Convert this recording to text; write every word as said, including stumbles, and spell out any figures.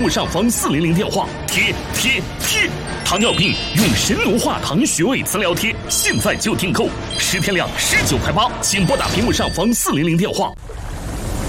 上方四零零电话，贴贴贴！糖尿病用神农化糖穴位磁疗贴，现在就订购，十天量十九块八，请拨打屏幕上方四零零电话。